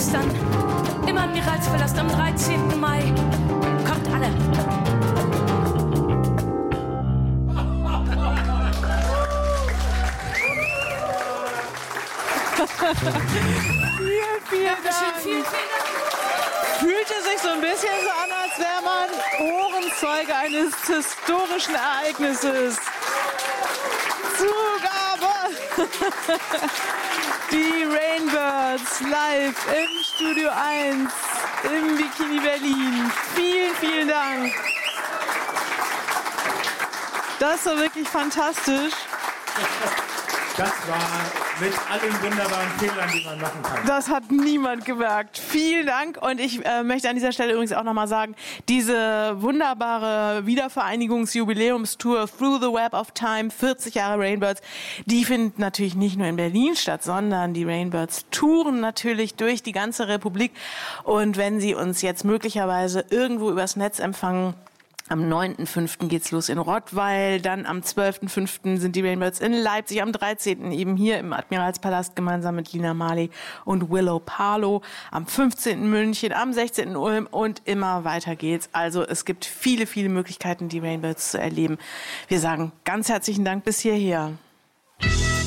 ist dann im Admiralspalast am 13. Mai. Kommt alle. Vielen Dank. Vielen Dank. Fühlte sich so ein bisschen so an, als wäre man Ohrenzeuge eines historischen Ereignisses. Zugabe! Die Rainbirds live im Studio 1 im Bikini Berlin. Vielen, vielen Dank. Das war wirklich fantastisch. Das war mit allen wunderbaren Fehlern, die man machen kann. Das hat niemand gemerkt. Vielen Dank. Und ich möchte an dieser Stelle übrigens auch nochmal sagen, diese wunderbare Wiedervereinigungsjubiläumstour Through the Web of Time, 40 Jahre Rainbirds, die findet natürlich nicht nur in Berlin statt, sondern die Rainbirds touren natürlich durch die ganze Republik. Und wenn Sie uns jetzt möglicherweise irgendwo übers Netz empfangen, am 9.5. geht's los in Rottweil, dann am 12.5. sind die Rainbirds in Leipzig, am 13. eben hier im Admiralspalast gemeinsam mit Lina Marley und Willow Palo, am 15. München, am 16. Ulm und immer weiter geht's. Also es gibt viele, viele Möglichkeiten, die Rainbirds zu erleben. Wir sagen ganz herzlichen Dank bis hierher.